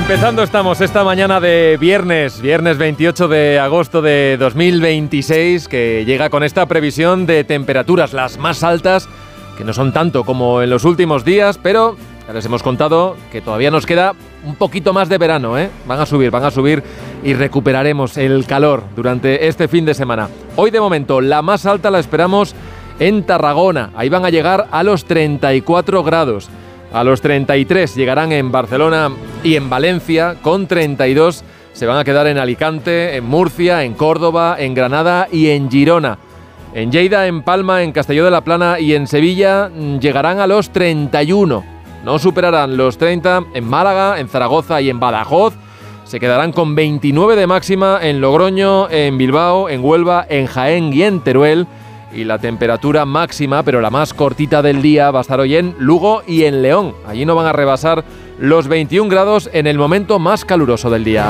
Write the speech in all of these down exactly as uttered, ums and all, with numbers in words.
Empezando estamos esta mañana de viernes, viernes veintiocho de agosto de dos mil veintiséis, que llega con esta previsión de temperaturas las más altas, que no son tanto como en los últimos días, pero ya les hemos contado que todavía nos queda un poquito más de verano, ¿eh? Van a subir, van a subir y recuperaremos el calor durante este fin de semana. Hoy de momento la más alta la esperamos en Tarragona, ahí van a llegar a los treinta y cuatro grados. A los treinta y tres llegarán en Barcelona y en Valencia, con treinta y dos se van a quedar en Alicante, en Murcia, en Córdoba, en Granada y en Girona. En Lleida, en Palma, en Castelló de la Plana y en Sevilla llegarán a los treinta y uno. No superarán los treinta en Málaga, en Zaragoza y en Badajoz. Se quedarán con veintinueve de máxima en Logroño, en Bilbao, en Huelva, en Jaén y en Teruel. Y la temperatura máxima, pero la más cortita del día, va a estar hoy en Lugo y en León. Allí no van a rebasar los veintiún grados en el momento más caluroso del día.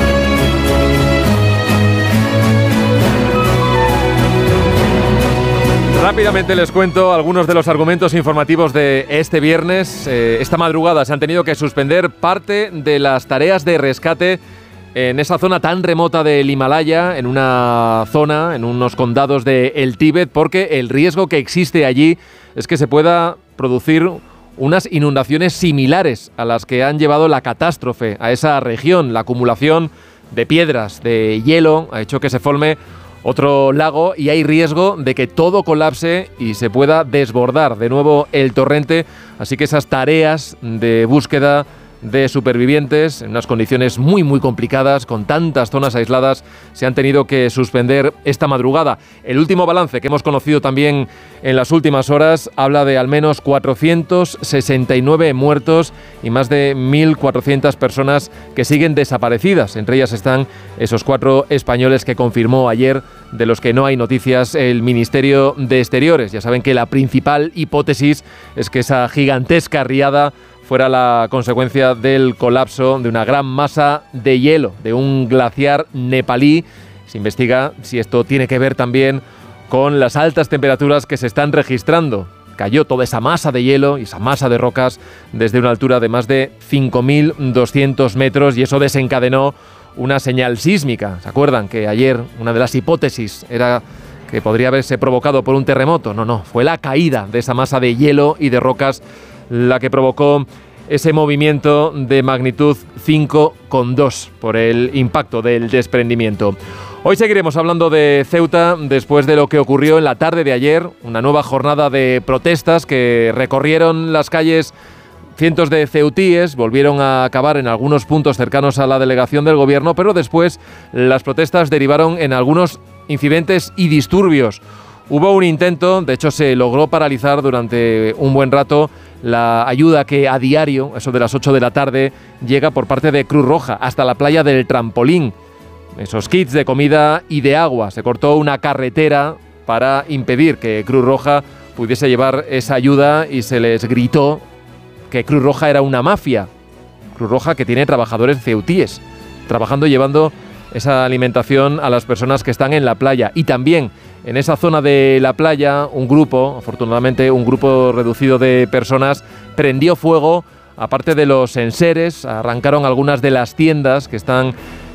Rápidamente les cuento algunos de los argumentos informativos de este viernes. Eh, esta madrugada se han tenido que suspender parte de las tareas de rescate en esa zona tan remota del Himalaya, en una zona, en unos condados de el Tíbet, porque el riesgo que existe allí es que se pueda producir unas inundaciones similares a las que han llevado la catástrofe a esa región. La acumulación de piedras, de hielo, ha hecho que se forme otro lago y hay riesgo de que todo colapse y se pueda desbordar de nuevo el torrente. Así que esas tareas de búsqueda de supervivientes en unas condiciones muy muy complicadas, con tantas zonas aisladas, se han tenido que suspender esta madrugada. El último balance que hemos conocido también en las últimas horas habla de al menos cuatrocientos sesenta y nueve muertos y más de mil cuatrocientas personas que siguen desaparecidas. Entre ellas están esos cuatro españoles que confirmó ayer, de los que no hay noticias, el Ministerio de Exteriores. Ya saben que la principal hipótesis es que esa gigantesca riada fuera la consecuencia del colapso de una gran masa de hielo, de un glaciar nepalí. Se investiga si esto tiene que ver también con las altas temperaturas que se están registrando. Cayó toda esa masa de hielo y esa masa de rocas desde una altura de más de cinco mil doscientos metros y eso desencadenó una señal sísmica. ¿Se acuerdan que ayer una de las hipótesis era que podría haberse provocado por un terremoto? No, no, fue la caída de esa masa de hielo y de rocas la que provocó ese movimiento de magnitud cinco coma dos por el impacto del desprendimiento. Hoy seguiremos hablando de Ceuta después de lo que ocurrió en la tarde de ayer, una nueva jornada de protestas que recorrieron las calles. Cientos de ceutíes volvieron a acabar en algunos puntos cercanos a la delegación del gobierno, pero después las protestas derivaron en algunos incidentes y disturbios. Hubo un intento, de hecho se logró paralizar durante un buen rato la ayuda que a diario, eso de las ocho de la tarde, llega por parte de Cruz Roja hasta la playa del Trampolín. Esos kits de comida y de agua. Se cortó una carretera para impedir que Cruz Roja pudiese llevar esa ayuda y se les gritó que Cruz Roja era una mafia. Cruz Roja que tiene trabajadores ceutíes, trabajando y llevando esa alimentación a las personas que están en la playa. Y también en esa zona de la playa, un grupo, afortunadamente un grupo reducido de personas, prendió fuego, aparte de los enseres, arrancaron algunas de las tiendas que están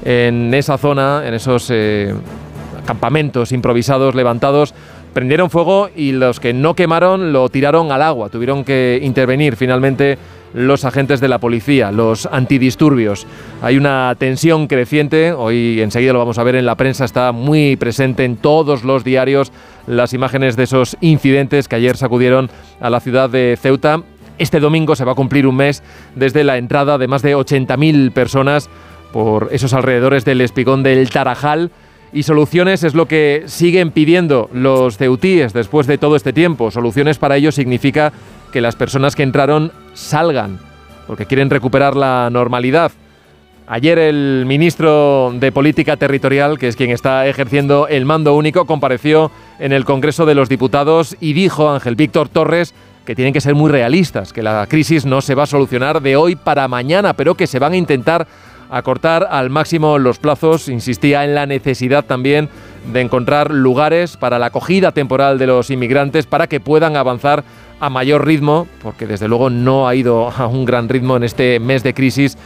en esa zona, en esos eh, campamentos improvisados levantados, prendieron fuego y los que no quemaron lo tiraron al agua. Tuvieron que intervenir finalmente los agentes de la policía, los antidisturbios. Hay una tensión creciente, hoy enseguida lo vamos a ver en la prensa, está muy presente en todos los diarios las imágenes de esos incidentes que ayer sacudieron a la ciudad de Ceuta. Este domingo se va a cumplir un mes desde la entrada de más de ochenta mil personas por esos alrededores del espigón del Tarajal. Y soluciones es lo que siguen pidiendo los ceutíes después de todo este tiempo. Soluciones para ello significa que las personas que entraron salgan, porque quieren recuperar la normalidad. Ayer el ministro de Política Territorial, que es quien está ejerciendo el mando único, compareció en el Congreso de los Diputados y dijo, Ángel Víctor Torres, que tienen que ser muy realistas, que la crisis no se va a solucionar de hoy para mañana, pero que se van a intentar acortar al máximo los plazos. Insistía en la necesidad también de encontrar lugares para la acogida temporal de los inmigrantes para que puedan avanzar a mayor ritmo, porque desde luego no ha ido a un gran ritmo en este mes de crisis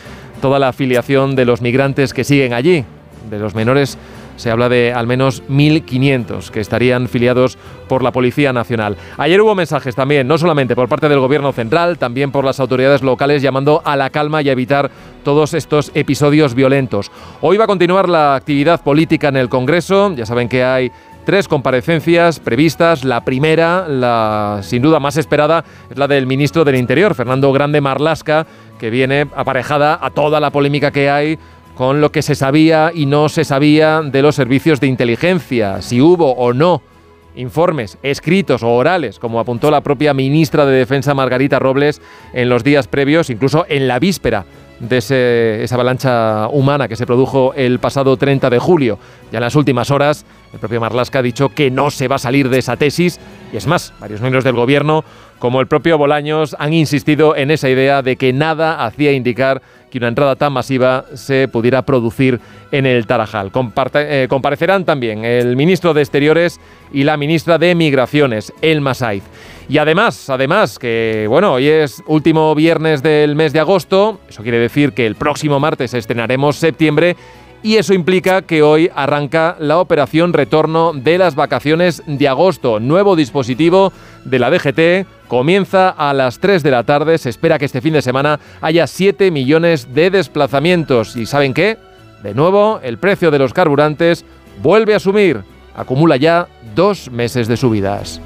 toda la afiliación de los migrantes que siguen allí. De los menores se habla de al menos mil quinientos que estarían filiados por la Policía Nacional. Ayer hubo mensajes también, no solamente por parte del Gobierno central, también por las autoridades locales llamando a la calma y a evitar todos estos episodios violentos. Hoy va a continuar la actividad política en el Congreso. Ya saben que hay tres comparecencias previstas. La primera, la sin duda más esperada, es la del ministro del Interior, Fernando Grande Marlaska, que viene aparejada a toda la polémica que hay con lo que se sabía y no se sabía de los servicios de inteligencia, si hubo o no informes escritos o orales, como apuntó la propia ministra de Defensa Margarita Robles en los días previos, incluso en la víspera de ese, esa avalancha humana que se produjo el pasado treinta de julio. Ya en las últimas horas, el propio Marlaska ha dicho que no se va a salir de esa tesis, y es más, varios miembros del gobierno, como el propio Bolaños, han insistido en esa idea de que nada hacía indicar que una entrada tan masiva se pudiera producir en el Tarajal. Comparte, eh, comparecerán también el ministro de Exteriores y la ministra de Migraciones, Elma Saiz. Y además, además, que bueno, hoy es último viernes del mes de agosto, eso quiere decir que el próximo martes estrenaremos septiembre, y eso implica que hoy arranca la operación retorno de las vacaciones de agosto. Nuevo dispositivo de la D G T, comienza a las tres de la tarde, se espera que este fin de semana haya siete millones de desplazamientos. ¿Y saben qué? De nuevo, el precio de los carburantes vuelve a subir, acumula ya dos meses de subidas.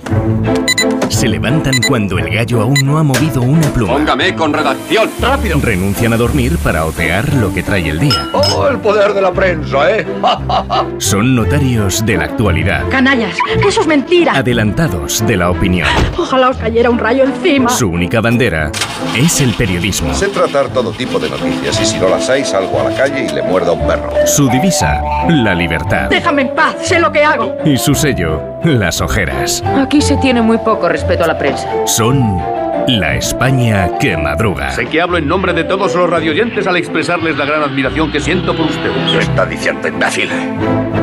Se levantan cuando el gallo aún no ha movido una pluma. Póngame con redacción, rápido. Renuncian a dormir para otear lo que trae el día. ¡Oh, el poder de la prensa, eh! Son notarios de la actualidad. Canallas, que eso es mentira. Adelantados de la opinión. Ojalá os cayera un rayo encima. Su única bandera es el periodismo. Sé tratar todo tipo de noticias y si no las hay salgo a la calle y le muerdo a un perro. Su divisa, la libertad. Déjame en paz, sé lo que hago. Y su sello, las ojeras. Aquí se tiene muy poco respeto a la prensa. Son la España que madruga. Sé que hablo en nombre de todos los radioyentes al expresarles la gran admiración que siento por ustedes. ¿Qué está diciendo, imbécil?